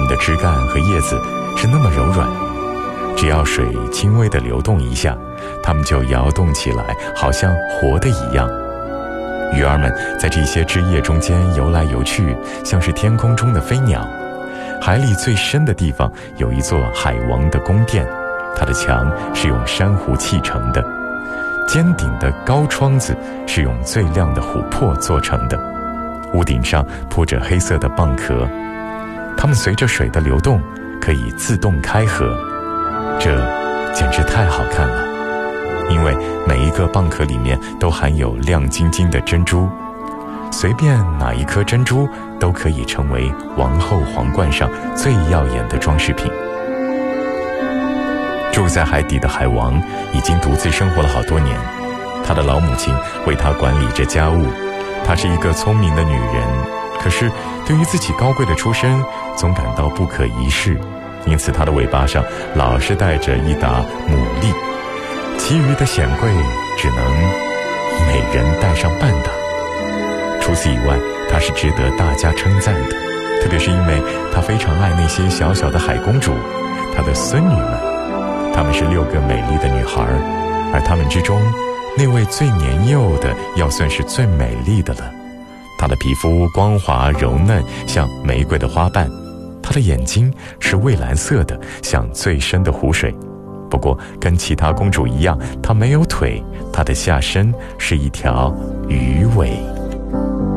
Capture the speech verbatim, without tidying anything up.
的枝干和叶子是那么柔软，只要水轻微地流动一下，它们就摇动起来，好像活的一样。鱼儿们在这些枝叶中间游来游去，像是天空中的飞鸟。海里最深的地方有一座海王的宫殿，它的墙是用珊瑚砌成的，尖顶的高窗子是用最亮的琥珀做成的，屋顶上铺着黑色的蚌壳，它们随着水的流动可以自动开合，这简直太好看了。因为每一个蚌壳里面都含有亮晶晶的珍珠，随便哪一颗珍珠都可以成为王后皇冠上最耀眼的装饰品。住在海底的海王已经独自生活了好多年，他的老母亲为他管理着家务。她是一个聪明的女人，可是对于自己高贵的出身总感到不可一世，因此她的尾巴上老是带着一沓牡蛎，其余的显贵只能每人带上半沓。除此以外，她是值得大家称赞的，特别是因为她非常爱那些小小的海公主，她的孙女们。她们是六个美丽的女孩，而她们之中那位最年幼的要算是最美丽的了。她的皮肤光滑柔嫩，像玫瑰的花瓣，她的眼睛是蔚蓝色的，像最深的湖水。不过跟其他公主一样，她没有腿，她的下身是一条鱼尾。